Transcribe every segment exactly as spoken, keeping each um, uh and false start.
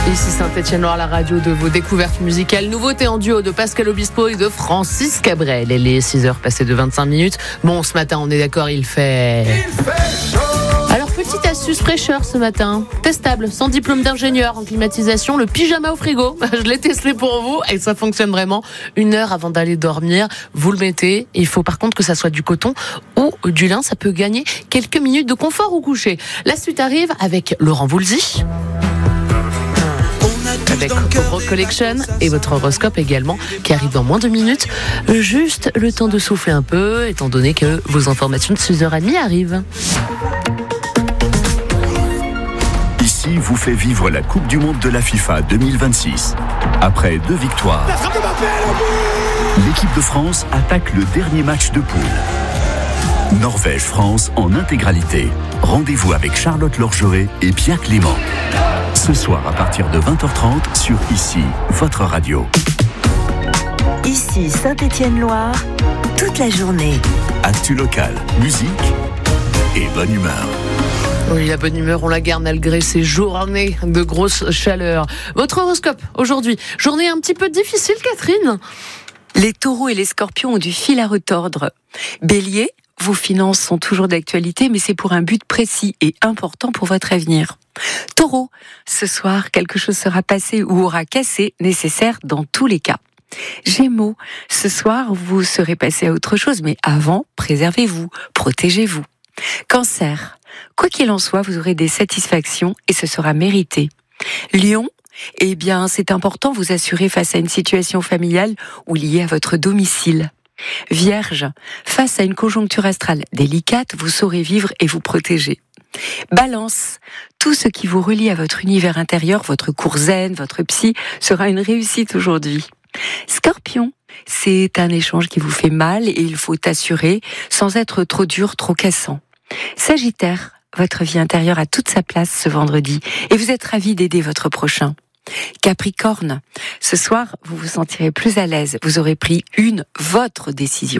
Ici Saint-Étienne-Loire, la radio de vos découvertes musicales. Nouveauté en duo de Pascal Obispo et de Francis Cabrel. Elle est six heures passées de vingt-cinq minutes. Bon, ce matin, on est d'accord, il fait... Il fait chaud. Alors, petite astuce fraîcheur ce matin. Testable, sans diplôme d'ingénieur en climatisation, le pyjama au frigo. Je l'ai testé pour vous et ça fonctionne vraiment. Une heure avant d'aller dormir, vous le mettez. Il faut par contre que ça soit du coton ou du lin. Ça peut gagner quelques minutes de confort au coucher. La suite arrive avec Laurent Voulzy. Avec Rock Collection et votre horoscope également qui arrive dans moins de minutes. Juste le temps de souffler un peu étant donné que vos informations de six heures trente arrivent. Ici vous fait vivre la Coupe du Monde de la FIFA deux mille vingt-six. Après deux victoires, l'équipe de France attaque le dernier match de poule. Norvège-France en intégralité. Rendez-vous avec Charlotte Lorgeret et Pierre Clément. Ce soir à partir de vingt heures trente sur Ici, votre radio. Ici Saint-Étienne-Loire, toute la journée. Actu locale, musique et bonne humeur. Oui, la bonne humeur, on la garde malgré ces journées de grosse chaleur. Votre horoscope aujourd'hui, journée un petit peu difficile, Catherine. Les taureaux et les scorpions ont du fil à retordre. Bélier, vos finances sont toujours d'actualité, mais c'est pour un but précis et important pour votre avenir. Taureau, ce soir, quelque chose sera passé ou aura cassé, nécessaire dans tous les cas. Gémeaux, ce soir, vous serez passé à autre chose, mais avant, préservez-vous, protégez-vous. Cancer, quoi qu'il en soit, vous aurez des satisfactions et ce sera mérité. Lion, eh bien, c'est important, vous assurer face à une situation familiale ou liée à votre domicile. Vierge, face à une conjoncture astrale délicate, vous saurez vivre et vous protéger. Balance, tout ce qui vous relie à votre univers intérieur, votre cours zen, votre psy, sera une réussite aujourd'hui. Scorpion, c'est un échange qui vous fait mal et il faut assurer sans être trop dur, trop cassant. Sagittaire, votre vie intérieure a toute sa place ce vendredi et vous êtes ravi d'aider votre prochain. Capricorne, ce soir, vous vous sentirez plus à l'aise, vous aurez pris une, votre décision.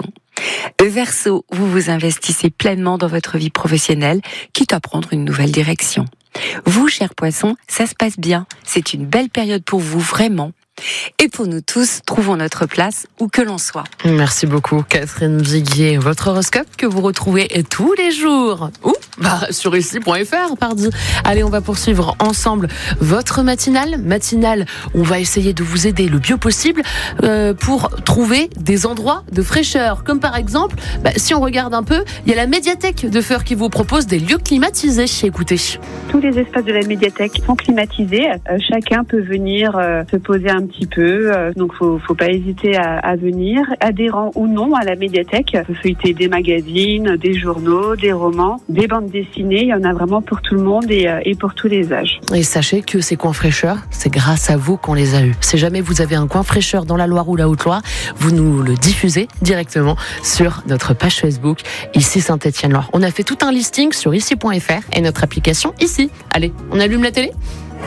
Verseau, vous vous investissez pleinement dans votre vie professionnelle, quitte à prendre une nouvelle direction. Vous, chers poissons, ça se passe bien, c'est une belle période pour vous, vraiment. Et pour nous tous, trouvons notre place où que l'on soit. Merci beaucoup Catherine Viguier. Votre horoscope que vous retrouvez tous les jours. Où bah, sur ici point f r, pardi. Allez, on va poursuivre ensemble votre matinale. Matinale, on va essayer de vous aider le mieux possible euh, pour trouver des endroits de fraîcheur. Comme par exemple, bah, si on regarde un peu, il y a la médiathèque de Feur qui vous propose des lieux climatisés. Écoutez. Tous les espaces de la médiathèque sont climatisés. Euh, chacun peut venir euh, se poser un petit peu. Euh, donc, faut, faut pas hésiter à, à venir. Adhérent ou non à la médiathèque, vous feuilletez des magazines, des journaux, des romans, des bandes dessinées. Il y en a vraiment pour tout le monde et, euh, et pour tous les âges. Et sachez que ces coins fraîcheurs, c'est grâce à vous qu'on les a eus. Si jamais vous avez un coin fraîcheur dans la Loire ou la Haute-Loire, vous nous le diffusez directement sur notre page Facebook, Ici Saint-Étienne-Loire. On a fait tout un listing sur ici point f r et notre application Ici. Allez, on allume la télé ?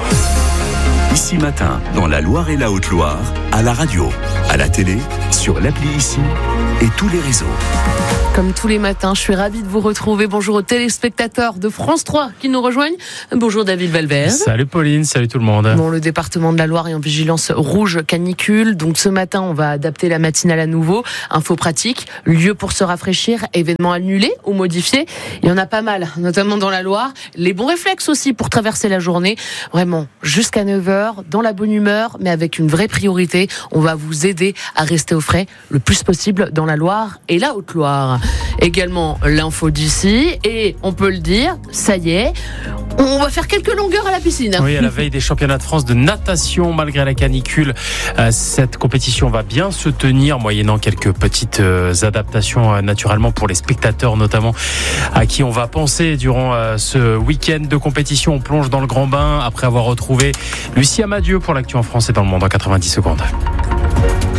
Ici matin, dans la Loire et la Haute-Loire, à la radio, à la télé, sur l'appli Ici et tous les réseaux. Comme tous les matins, je suis ravie de vous retrouver. Bonjour aux téléspectateurs de France trois qui nous rejoignent. Bonjour David Valverde. Salut Pauline, salut tout le monde. Bon, le département de la Loire est en vigilance rouge canicule. Donc ce matin, on va adapter la matinale à nouveau. Info pratique, lieu pour se rafraîchir, événements annulés ou modifiés. Il y en a pas mal, notamment dans la Loire. Les bons réflexes aussi pour traverser la journée. Vraiment, jusqu'à neuf heures, dans la bonne humeur, mais avec une vraie priorité. On va vous aider à rester au frais le plus possible dans la Loire et la Haute-Loire. Également l'info d'ici et on peut le dire, ça y est, on va faire quelques longueurs à la piscine. Oui, à la veille des championnats de France de natation, malgré la canicule, euh, cette compétition va bien se tenir, moyennant quelques petites euh, adaptations euh, naturellement pour les spectateurs notamment, à qui on va penser durant euh, ce week-end de compétition. On plonge dans le grand bain après avoir retrouvé Lucie Amadieu pour l'actu en France et dans le monde en quatre-vingt-dix secondes.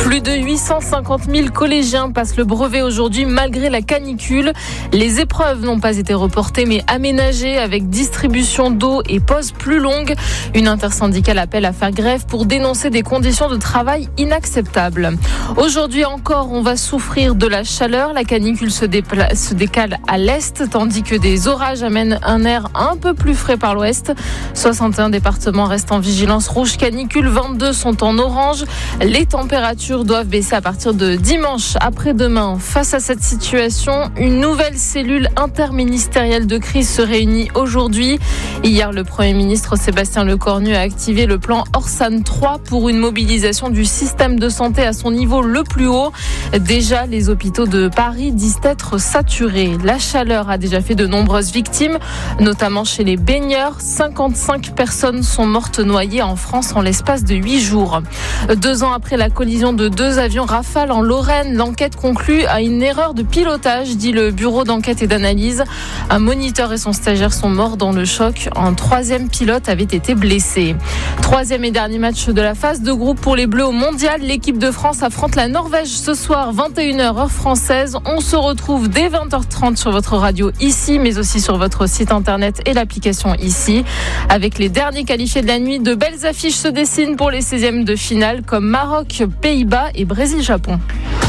Plus de huit cent cinquante mille collégiens passent le brevet aujourd'hui malgré la canicule. Les épreuves n'ont pas été reportées mais aménagées avec distribution d'eau et pauses plus longues. Une intersyndicale appelle à faire grève pour dénoncer des conditions de travail inacceptables. Aujourd'hui encore, on va souffrir de la chaleur. La canicule se, dépla- se décale à l'est tandis que des orages amènent un air un peu plus frais par l'ouest. soixante et un départements restent en vigilance rouge canicule, vingt-deux sont en orange. Les températures doivent baisser à partir de dimanche après-demain. Face à cette situation, une nouvelle cellule interministérielle de crise se réunit aujourd'hui. Hier, le Premier ministre Sébastien Lecornu a activé le plan Orsan trois pour une mobilisation du système de santé à son niveau le plus haut. Déjà, les hôpitaux de Paris disent être saturés. La chaleur a déjà fait de nombreuses victimes, notamment chez les baigneurs. cinquante-cinq personnes sont mortes noyées en France en l'espace de huit jours. Deux ans après la collision de deux avions Rafale en Lorraine, l'enquête conclut à une erreur de pilotage, dit le bureau d'enquête et d'analyse. Un moniteur et son stagiaire sont morts dans le choc. Un troisième pilote avait été blessé. Troisième et dernier match de la phase de groupe pour les Bleus au Mondial. L'équipe de France affronte la Norvège ce soir, vingt et une heures heure française. On se retrouve dès vingt heures trente sur votre radio ici, mais aussi sur votre site internet et l'application ici. Avec les derniers qualifiés de la nuit, de belles affiches se dessinent pour les seizièmes de finale comme Maroc, Pays-Bas et Brésil-Japon.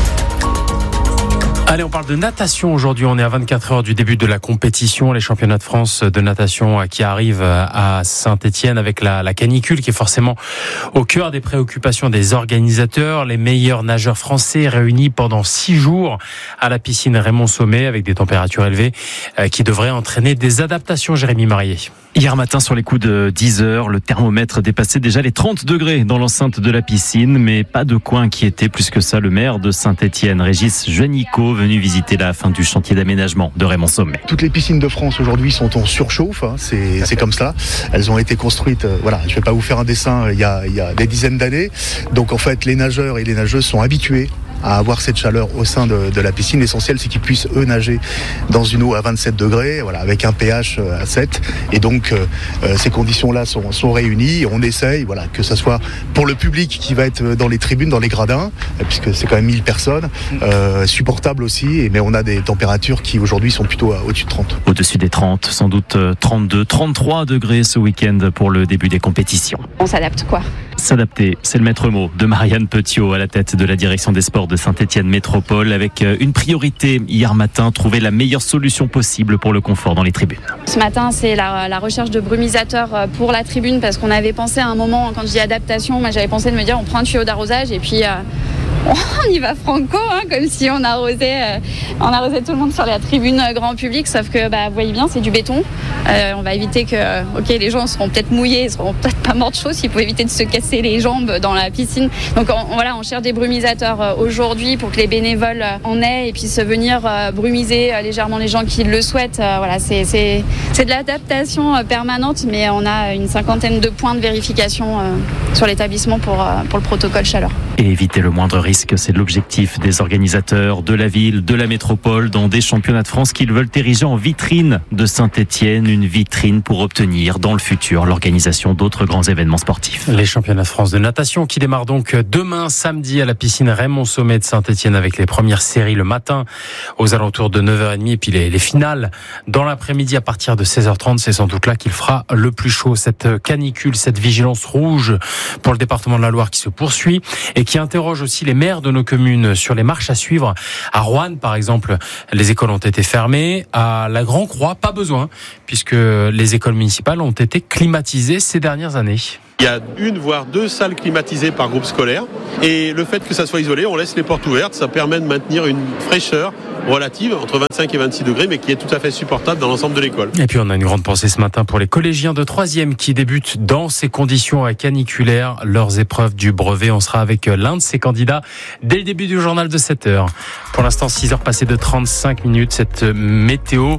Allez, on parle de natation aujourd'hui. On est à vingt-quatre heures du début de la compétition. Les championnats de France de natation qui arrivent à Saint-Étienne avec la, la canicule qui est forcément au cœur des préoccupations des organisateurs. Les meilleurs nageurs français réunis pendant six jours à la piscine Raymond Sommet avec des températures élevées qui devraient entraîner des adaptations. Jérémy Marié. Hier matin, sur les coups de dix heures, le thermomètre dépassait déjà les trente degrés dans l'enceinte de la piscine, mais pas de quoi inquiéter plus que ça le maire de Saint-Étienne, Régis Juanico, venu visiter la fin du chantier d'aménagement de Raymond Sommet. Toutes les piscines de France aujourd'hui sont en surchauffe, hein, c'est, c'est comme ça. Elles ont été construites, euh, voilà, je vais pas vous faire un dessin, euh, il y a, il y a des dizaines d'années. Donc en fait, les nageurs et les nageuses sont habitués à avoir cette chaleur au sein de, de la piscine. L'essentiel, c'est qu'ils puissent, eux, nager dans une eau à vingt-sept degrés, voilà, avec un pH à sept. Et donc, euh, ces conditions-là sont, sont réunies. On essaye, voilà, que ce soit pour le public qui va être dans les tribunes, dans les gradins, puisque c'est quand même mille personnes, euh, supportable aussi. Mais on a des températures qui, aujourd'hui, sont plutôt au-dessus de trente. Au-dessus des trente, sans doute trente-deux, trente-trois degrés ce week-end pour le début des compétitions. On s'adapte, quoi. S'adapter, c'est le maître mot de Marianne Petiot à la tête de la direction des sports de Saint-Étienne Métropole, avec une priorité hier matin, trouver la meilleure solution possible pour le confort dans les tribunes. Ce matin, c'est la, la recherche de brumisateurs pour la tribune, parce qu'on avait pensé à un moment, quand je dis adaptation, moi j'avais pensé de me dire on prend un tuyau d'arrosage et puis euh, on y va franco, hein, comme si on arrosait, euh, on arrosait tout le monde sur la tribune grand public, sauf que bah, vous voyez bien, c'est du béton. Euh, on va éviter que, ok, les gens seront peut-être mouillés, ils seront peut-être pas morts de chaud, s'il faut éviter de se casser les jambes dans la piscine. Donc on, voilà, on cherche des brumisateurs aujourd'hui pour que les bénévoles en aient et puissent venir euh, brumiser légèrement les gens qui le souhaitent. Euh, voilà, c'est, c'est, c'est de l'adaptation permanente, mais on a une cinquantaine de points de vérification euh, sur l'établissement pour, euh, pour le protocole chaleur. Et éviter le moindre risque, c'est l'objectif des organisateurs de la ville, de la métropole, dans des championnats de France qu'ils veulent ériger en vitrine de Saint-Étienne, une vitrine pour obtenir dans le futur l'organisation d'autres grands événements sportifs. Les championnats de France de natation qui démarrent donc demain samedi à la piscine Raymond Sommet de Saint-Étienne avec les premières séries le matin aux alentours de neuf heures trente et puis les, les finales dans l'après-midi à partir de seize heures trente. C'est sans doute là qu'il fera le plus chaud. Cette canicule, cette vigilance rouge pour le département de la Loire qui se poursuit et qui interroge aussi les maires de nos communes sur les marches à suivre. À Roanne, par exemple, les écoles ont été fermées. À la Grand-Croix, pas besoin, puisque les écoles municipales ont été climatisées ces dernières années. Il y a une voire deux salles climatisées par groupe scolaire et le fait que ça soit isolé, on laisse les portes ouvertes, ça permet de maintenir une fraîcheur relative entre vingt-cinq et vingt-six degrés mais qui est tout à fait supportable dans l'ensemble de l'école. Et puis on a une grande pensée ce matin pour les collégiens de troisième qui débutent dans ces conditions caniculaires leurs épreuves du brevet. On sera avec l'un de ces candidats dès le début du journal de sept heures. Pour l'instant, six heures passées de trente-cinq minutes. Cette météo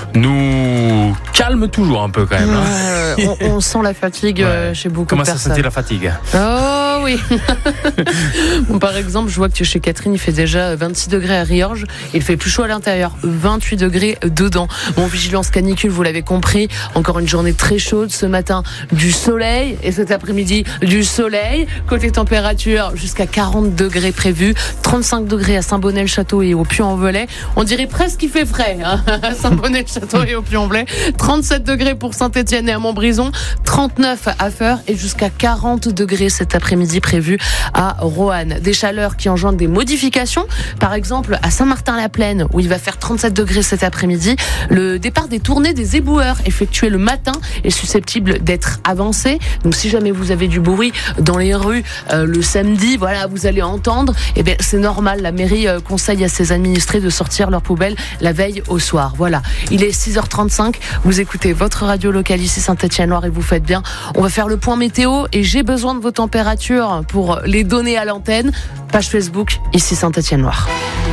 nous calme toujours un peu quand même. Ouais, on, on sent la fatigue ouais. chez beaucoup Comment de personnes. Comment ça sentit la fatigue? Oh Oh oui. Bon, par exemple, je vois que chez Catherine, il fait déjà vingt-six degrés à Riorges. Il fait plus chaud à l'intérieur, vingt-huit degrés dedans. Bon, vigilance canicule, vous l'avez compris. Encore une journée très chaude. Ce matin, du soleil. Et cet après-midi, du soleil. Côté température, jusqu'à quarante degrés prévus. trente-cinq degrés à Saint-Bonnet-le-Château et au Puy-en-Velay. On dirait presque qu'il fait frais, hein, à Saint-Bonnet-le-Château et au Puy-en-Velay. trente-sept degrés pour Saint-Étienne et à Montbrison. trente-neuf à Feurs et jusqu'à quarante degrés cet après-midi prévu à Roanne. Des chaleurs qui engendrent des modifications. Par exemple, à Saint-Martin-la-Plaine, où il va faire trente-sept degrés cet après-midi, le départ des tournées des éboueurs effectuées le matin est susceptible d'être avancé. Donc, si jamais vous avez du bruit dans les rues euh, le samedi, voilà, vous allez entendre, eh bien, c'est normal. La mairie euh, conseille à ses administrés de sortir leurs poubelles la veille au soir. Voilà. Il est six heures trente-cinq. Vous écoutez votre radio locale ici Saint-Étienne-Loire et vous faites bien. On va faire le point météo et j'ai besoin de vos températures pour les donner à l'antenne. Page Facebook, ici Saint-Étienne-Loire.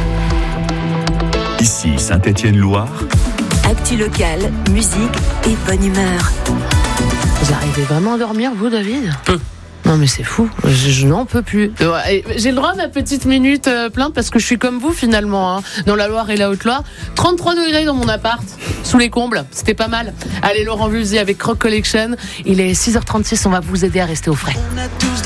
Ici Saint-Étienne-Loire. Actu locale, musique et bonne humeur. Vous arrivez vraiment à dormir, vous, David ? Peu. Non mais c'est fou, je, je n'en peux plus. J'ai le droit à ma petite minute euh, plainte parce que je suis comme vous finalement, hein, dans la Loire et la Haute-Loire. trente-trois degrés dans mon appart, sous les combles, c'était pas mal. Allez, Laurent Vulzy avec Croc Collection, il est six heures trente-six, on va vous aider à rester au frais.